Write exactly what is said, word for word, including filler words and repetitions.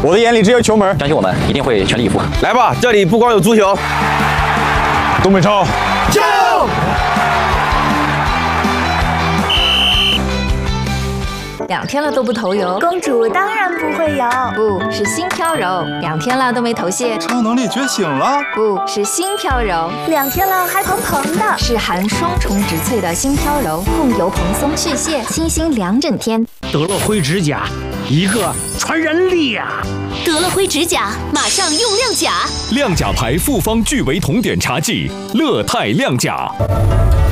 我的眼里只有球门， 相信我们一定会全力以赴。 来吧，这里不光有足球。 东北超， 加油！ 两天了都不投油， 公主当然不会有， 不是心飘柔。两天了都没头屑， 超能力觉醒了， 不是心飘柔。 两天了还蓬蓬的， 是含双重植萃的心飘柔，控油蓬松去屑，清新两整天。 德乐辉指甲，一个传人力呀！ 德乐辉指甲，马上用亮甲。 亮甲牌复方聚维酮碘茶剂，乐泰亮甲。